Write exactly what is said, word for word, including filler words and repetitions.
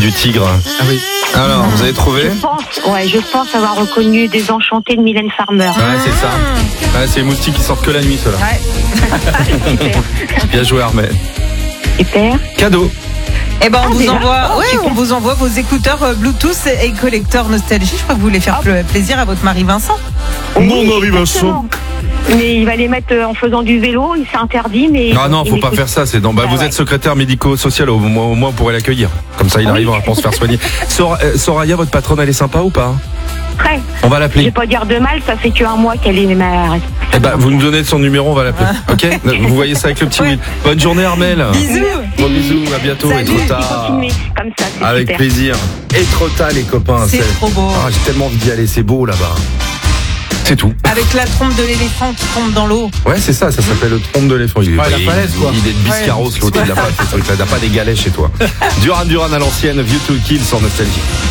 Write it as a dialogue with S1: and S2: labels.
S1: du tigre.
S2: Ah oui.
S1: Alors, vous avez trouvé?
S3: Je pense, ouais, je pense avoir reconnu Désenchanté de Mylène Farmer.
S1: Ouais, c'est ça. Ouais, c'est les moustiques qui sortent que la nuit, ceux-là.
S4: Ouais.
S3: Super.
S1: Bien joué, Armel.
S3: Super.
S1: Cadeau.
S4: Eh ben, on
S3: Ah,
S4: vous
S3: déjà
S4: envoie,
S3: Oh,
S4: ouais,
S3: super.
S4: on vous envoie vos écouteurs euh, Bluetooth et collecteur nostalgie. Je crois que vous voulez faire
S3: Ah.
S4: pl- plaisir à votre mari Vincent.
S1: Mon mari
S3: exactement. Mais il va les mettre euh, en faisant du vélo, il s'est interdit, mais.
S1: Ah non,
S3: il
S1: faut pas
S3: m'écoute.
S1: faire ça. C'est dans, bah,
S3: Bah
S1: vous
S3: ouais.
S1: êtes secrétaire médico-social, au moins, au moins on pourrait l'accueillir. Comme ça, il
S3: Oui.
S1: arrivera à se faire soigner. Sor- euh, Soraya, votre patronne, elle est sympa ou pas?
S3: Très.
S1: On va
S3: Je vais
S1: l'appeler.
S3: pas dire de mal, ça fait qu'un mois qu'elle est ma.
S1: Eh ben, vous nous donnez son numéro, on va l'appeler. Ok? Vous voyez ça avec le petit
S4: Ouais.
S1: Will. Bonne journée, Armel.
S4: Bisous.
S1: Gros bisous, à bientôt. Et
S4: Salut.
S1: trop
S3: Et
S1: tard.
S3: continuez comme ça, c'est
S1: Avec
S3: super.
S1: plaisir. Et trop tard, les copains.
S4: C'est trop beau.
S1: Ah, j'ai tellement envie d'y aller, c'est beau là-bas. C'est tout.
S4: Avec la trompe de l'éléphant qui tombe dans l'eau.
S1: Ouais, c'est ça, ça s'appelle le trompe de l'éléphant. Il, est-
S2: Ouais, la
S1: il-
S2: falaise, quoi.
S1: il est de Biscarros, l'autre, il n'a pas, ce truc-là, il n'a pas des galets chez toi. Duran Duran à l'ancienne, View to Kill sur Nostalgie.